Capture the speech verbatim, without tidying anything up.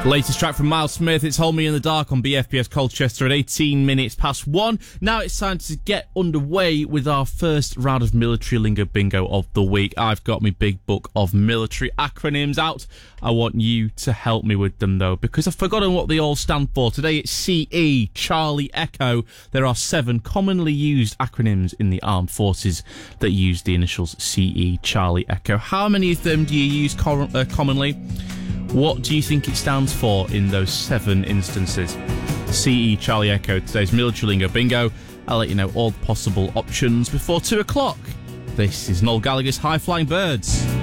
Latest track from Miles Smith, it's Hold Me in the Dark on B F B S Colchester at eighteen minutes past one. Now it's time to get underway with our first round of military lingo bingo of the week. I've got my big book of military acronyms out. I want you to help me with them though, because I've forgotten what they all stand for. Today it's C E, Charlie Echo. There are seven commonly used acronyms in the armed forces that use the initials C E, Charlie Echo. How many of them do you use com- uh, commonly? What do you think it stands for in those seven instances? C E, Charlie Echo, today's military lingo bingo. I'll let you know all the possible options before two o'clock. This is Noel Gallagher's High Flying Birds.